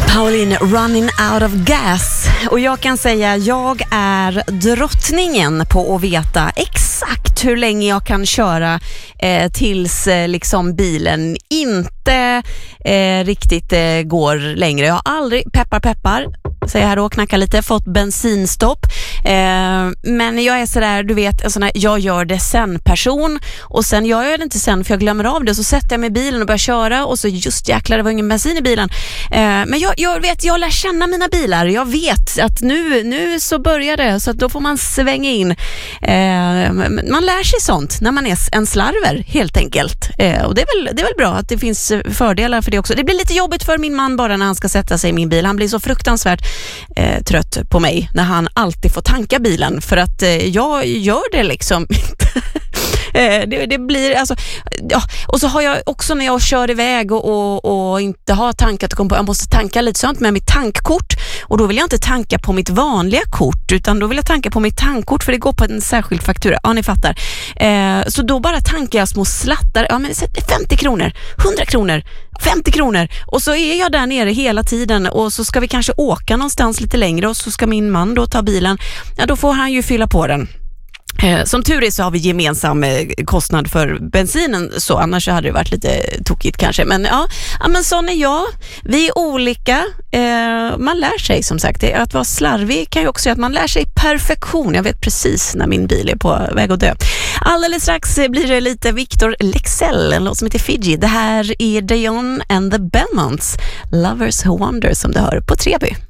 Pauline, Running Out of Gas. Och jag kan säga, jag är drottningen på att veta exakt hur länge jag kan köra tills liksom bilen inte riktigt går längre. Jag har aldrig, peppar, säger jag här då, knackar lite, fått bensinstopp. Men jag är sådär, du vet, en sån här, jag gör det sen person, och sen gör jag det inte sen för jag glömmer av det, så sätter jag mig i bilen och börjar köra och så just jäklar, det var ingen bensin i bilen. Men jag vet, jag lär känna mina bilar. Jag vet att nu så börjar det, så att då får man svänga in. Man lär sig sånt när man är en slarver helt enkelt. Och det är väl bra att det finns fördelar för det också. Det blir lite jobbigt för min man bara när han ska sätta sig i min bil. Han blir så fruktansvärt trött på mig när han alltid får tanka bilen, för att jag gör det liksom det blir alltså, ja. Och så har jag också när jag kör iväg och inte har tankat, jag måste tanka lite sånt med mitt tankkort, och då vill jag inte tanka på mitt vanliga kort, utan då vill jag tanka på mitt tankkort, för det går på en särskild faktura. Ja, ni fattar. Så då bara tankar jag små slattar. Ja, men 50 kronor, 100 kronor, 50 kronor, och så är jag där nere hela tiden, och så ska vi kanske åka någonstans lite längre, och så ska min man då ta bilen. Ja, då får han ju fylla på den. Som tur är så har vi gemensam kostnad för bensinen, så annars hade det varit lite tokigt kanske. Men ja, men sån är jag. Vi är olika. Man lär sig som sagt. Att vara slarvig kan ju också göra att man lär sig perfektion. Jag vet precis när min bil är på väg att dö. Alldeles strax blir det lite Victor Lexell, en låt som heter Fiji. Det här är Dion and the Belmonts, Lovers Who Wonder, som du hör på Treby.